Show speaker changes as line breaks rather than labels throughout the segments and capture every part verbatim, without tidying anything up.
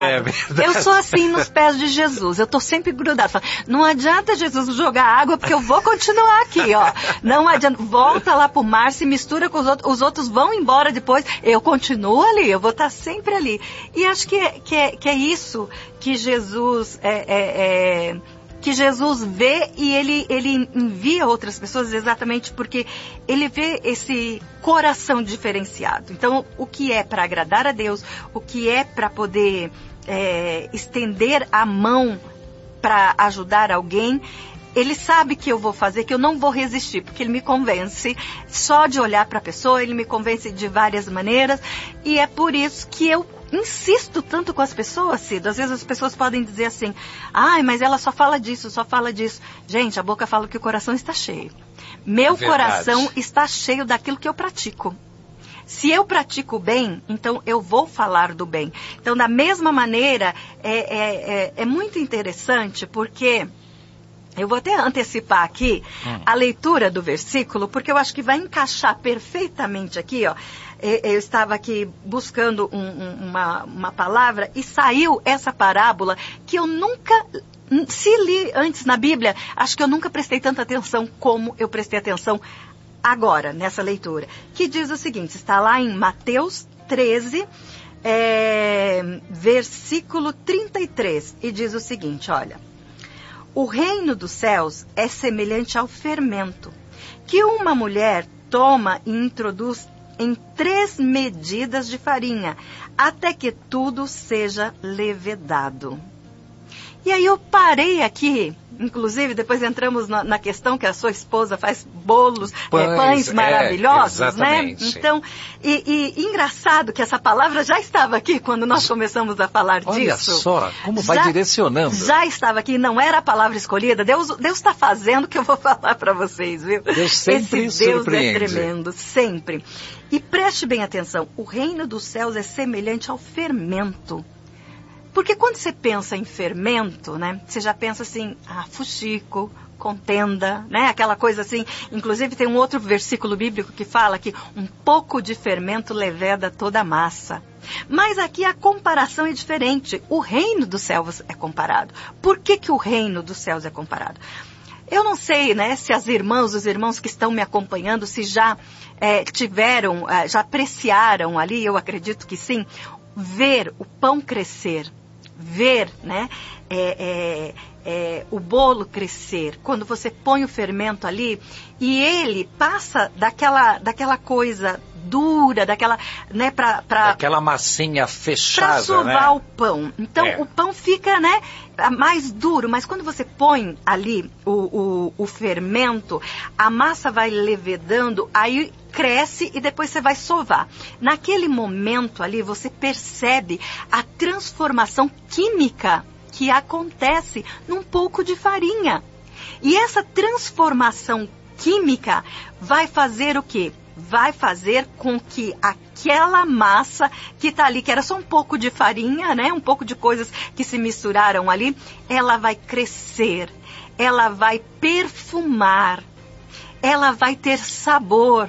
É verdade.
Eu sou assim nos pés de Jesus, eu tô sempre grudada. Não adianta Jesus jogar água, porque eu vou continuar aqui, ó. Não adianta, volta lá pro mar, se mistura com os outros, os outros vão embora depois, eu continuo ali, eu vou estar sempre ali. E acho que é, que é, que é isso que Jesus é, é, é, que Jesus vê e ele, ele envia outras pessoas exatamente porque ele vê esse coração diferenciado. Então, o que é para agradar a Deus, o que é para poder é, estender a mão para ajudar alguém, ele sabe que eu vou fazer, que eu não vou resistir, porque ele me convence só de olhar para a pessoa, ele me convence de várias maneiras, e é por isso que eu insisto tanto com as pessoas, Cido. Às vezes as pessoas podem dizer assim, ai, mas ela só fala disso, só fala disso. Gente, a boca fala que o coração está cheio. Meu
Verdade.
Coração está cheio daquilo que eu pratico. Se eu pratico bem, então eu vou falar do bem. Então, da mesma maneira, é, é, é, é muito interessante, porque eu vou até antecipar aqui hum. a leitura do versículo, porque eu acho que vai encaixar perfeitamente aqui, ó. Eu estava aqui buscando um, um, uma, uma palavra e saiu essa parábola que eu nunca, se li antes na Bíblia, acho que eu nunca prestei tanta atenção como eu prestei atenção agora, nessa leitura. Que diz o seguinte, está lá em Mateus treze, é, versículo trinta e três, e diz o seguinte, olha, o reino dos céus é semelhante ao fermento, que uma mulher toma e introduz em três medidas de farinha, até que tudo seja levedado. E aí eu parei aqui, inclusive depois entramos na, na questão que a sua esposa faz bolos, pães, é, pães maravilhosos, é, né? Então, e, e engraçado que essa palavra já estava aqui quando nós começamos a falar
Olha
disso.
Olha só, como vai
já,
direcionando.
Já estava aqui, não era a palavra escolhida, Deus está fazendo o que eu vou falar para vocês, viu?
Deus sempre
Esse Deus
surpreende.
é tremendo, sempre. E preste bem atenção, o reino dos céus é semelhante ao fermento. Porque quando você pensa em fermento, né, você já pensa assim, ah, fuxico, contenda, né, aquela coisa assim. Inclusive tem um outro versículo bíblico que fala que um pouco de fermento leveda toda a massa. Mas aqui a comparação é diferente. O reino dos céus é comparado. Por que que o reino dos céus é comparado? Eu não sei, né, se as irmãs, os irmãos que estão me acompanhando, se já é, tiveram, é, já apreciaram ali, eu acredito que sim, ver o pão crescer. Ver, né, é, é, é, o bolo crescer, quando você põe o fermento ali e ele passa daquela, daquela coisa dura, daquela, né, pra, pra,
daquela massinha fechada,
pra sovar, né, o pão. Então
é.
o pão fica, né, mais duro, mas quando você põe ali o, o, o fermento, a massa vai levedando, aí cresce e depois você vai sovar. Naquele momento ali, você percebe a transformação química que acontece num pouco de farinha. E essa transformação química vai fazer o quê? Vai fazer com que aquela massa que está ali, que era só um pouco de farinha, né, um pouco de coisas que se misturaram ali, ela vai crescer, ela vai perfumar, ela vai ter sabor.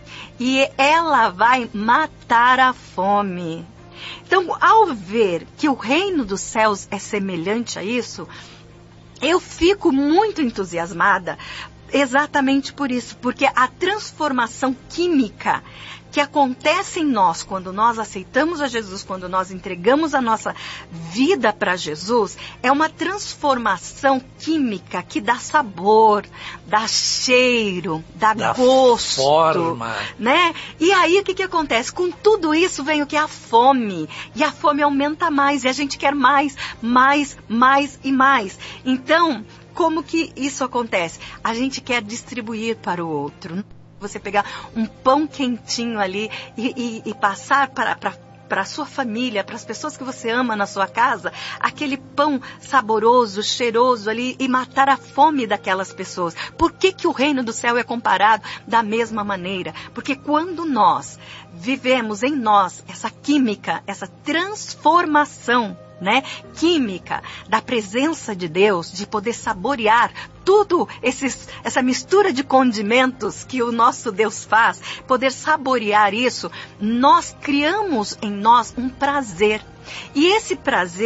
E ela vai matar a fome. Então, ao ver que o reino dos céus é semelhante a isso, eu fico muito entusiasmada exatamente por isso. Porque a transformação química que acontece em nós quando nós aceitamos a Jesus, quando nós entregamos a nossa vida para Jesus, é uma transformação química que dá sabor, dá cheiro, dá, dá gosto,
forma,
né? E aí o que que acontece? Com tudo isso vem o que? A fome. E a fome aumenta mais e a gente quer mais, mais, mais e mais. Então, como que isso acontece? A gente quer distribuir para o outro. Você pegar um pão quentinho ali e, e, e passar para, para, para a sua família, para as pessoas que você ama na sua casa, aquele pão saboroso, cheiroso ali e matar a fome daquelas pessoas. Por que que o reino do céu é comparado da mesma maneira? Porque quando nós vivemos em nós essa química, essa transformação, né, química da presença de Deus, de poder saborear tudo esses, essa mistura de condimentos que o nosso Deus faz, poder saborear isso, nós criamos em nós um prazer. E esse prazer